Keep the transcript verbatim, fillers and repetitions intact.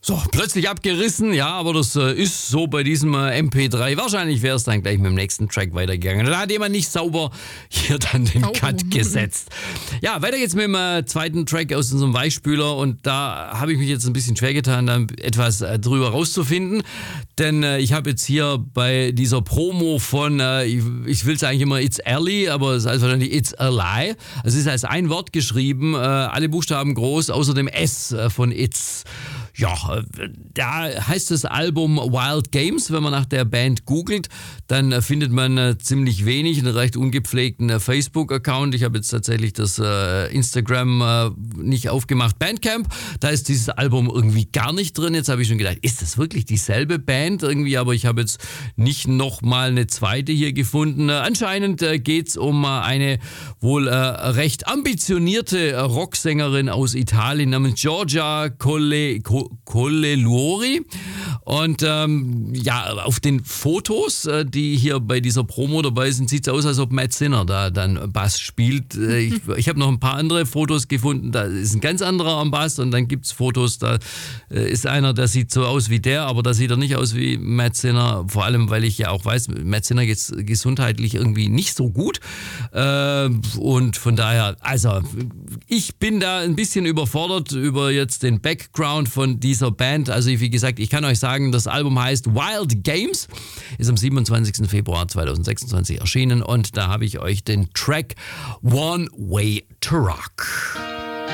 So, plötzlich abgerissen, ja, aber das äh, ist so bei diesem äh, M P drei. Wahrscheinlich wäre es dann gleich mit dem nächsten Track weitergegangen. Da hat jemand nicht sauber hier dann den Oh. Cut gesetzt. Ja, weiter geht's mit dem äh, zweiten Track aus unserem Weichspüler und da habe ich mich jetzt ein bisschen schwer getan, da etwas äh, drüber rauszufinden, denn äh, ich habe jetzt hier bei dieser Promo von, äh, ich, ich will es eigentlich immer It's Early, aber es heißt wahrscheinlich It's a Lie. Also es ist als ein Wort geschrieben, äh, alle Buchstaben groß, außer dem S äh, von It's. Ja, da heißt das Album Wild Games. Wenn man nach der Band googelt, dann findet man ziemlich wenig, einen recht ungepflegten Facebook-Account. Ich habe jetzt tatsächlich das Instagram nicht aufgemacht. Bandcamp, da ist dieses Album irgendwie gar nicht drin. Jetzt habe ich schon gedacht, ist das wirklich dieselbe Band irgendwie? Aber ich habe jetzt nicht nochmal eine zweite hier gefunden. Anscheinend geht es um eine wohl recht ambitionierte Rocksängerin aus Italien namens Giorgia Colle Collelori. Und ähm, ja, auf den Fotos, äh, die hier bei dieser Promo dabei sind, sieht es aus, als ob Matt Sinner da dann Bass spielt. Äh, ich ich habe noch ein paar andere Fotos gefunden, da ist ein ganz anderer am Bass und dann gibt es Fotos, da äh, ist einer, der sieht so aus wie der, aber da sieht er nicht aus wie Matt Sinner, vor allem, weil ich ja auch weiß, Matt Sinner geht es gesundheitlich irgendwie nicht so gut. Äh, und von daher, also ich bin da ein bisschen überfordert über jetzt den Background von dieser Band. Also wie gesagt, ich kann euch sagen, das Album heißt Wild Games, ist am siebenundzwanzigsten Februar zweitausendsechsundzwanzig erschienen und da habe ich euch den Track One Way to Rock.